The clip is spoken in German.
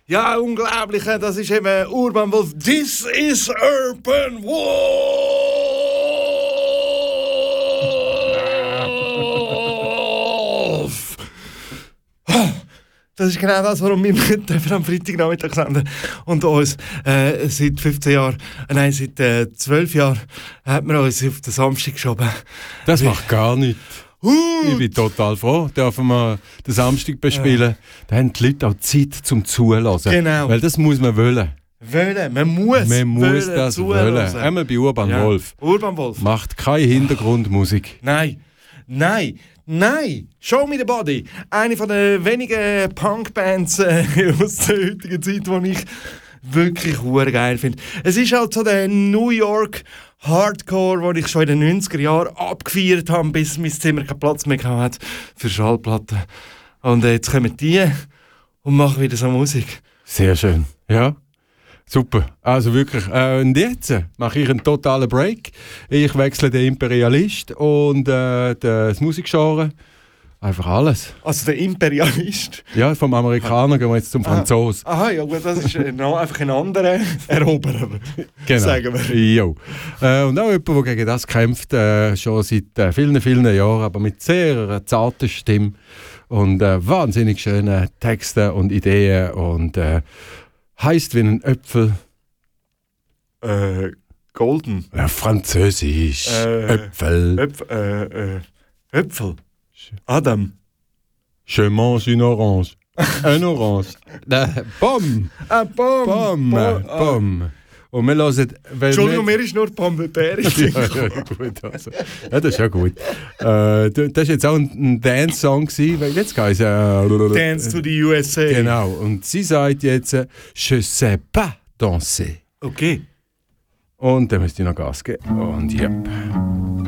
Ja, unglaublich, das ist eben Urban Wolf. This is Urban Wolf! Das ist genau das, warum wir am Freitagnachmittag senden. Und uns seit 15 Jahren, seit 12 Jahren, hat man uns auf den Samstag geschoben. Das macht gar nichts. Ich bin total froh, dürfen wir den Samstag bespielen. Da haben die Leute auch Zeit zum Zuhören. Genau. Weil das muss man wollen. Man muss das wollen. Einmal bei Urban Wolf. Urban Wolf. Macht keine Hintergrundmusik. Nein. Show Me the Body. Eine von den wenigen Punkbands aus der heutigen Zeit, die ich wirklich geil finde. Es ist halt so der New York Hardcore, den ich schon in den 90er Jahren abgefeiert habe, bis mein Zimmer keinen Platz mehr hatte für Schallplatten. Und jetzt kommen die und machen wieder so Musik. Sehr schön. Ja. Super. Also wirklich. Und jetzt mache ich einen totalen Break. Ich wechsle den Imperialist und das Musikgenre. Einfach alles. Also der Imperialist? Ja, vom Amerikaner gehen wir jetzt zum Franzosen. Aha, ja gut, das ist einfach ein anderer Eroberer. Genau. Sagen wir. Jo. Und auch jemand, der gegen das kämpft, schon seit vielen Jahren, aber mit sehr zarter Stimme und wahnsinnig schönen Texten und Ideen und heisst wie ein Äpfel. Golden. Französisch. Äpfel. Äpfel. Adam. Je mange une orange. Eine Orange. Pomme. Pomme. Und wir hören... Entschuldigung, mir ist nur Pomme de Terre. Gut, also. Ja, das ist ja gut. Das war jetzt auch ein Dance-Song, weil jetzt geht es... Dance to the USA. Genau. Und sie sagt jetzt «Je sais pas danser». Okay. Und dann müsst ihr noch Gas geben. Und ja.